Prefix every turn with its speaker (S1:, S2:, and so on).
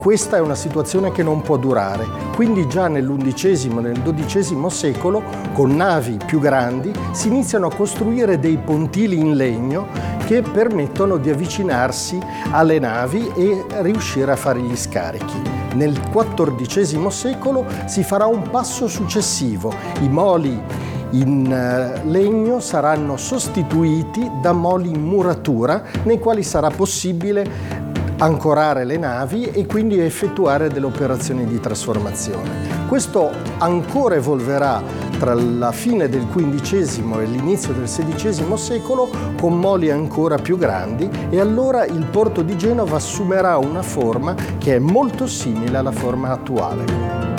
S1: Questa è una situazione che non può durare, quindi già nell'XI e nel XII secolo, con navi più grandi, si iniziano a costruire dei pontili in legno che permettono di avvicinarsi alle navi e riuscire a fare gli scarichi. Nel XIV secolo si farà un passo successivo, i moli in legno saranno sostituiti da moli in muratura, nei quali sarà possibile ancorare le navi e quindi effettuare delle operazioni di trasformazione. Questo ancora evolverà tra la fine del XV e l'inizio del XVI secolo con moli ancora più grandi, e allora il porto di Genova assumerà una forma che è molto simile alla forma attuale.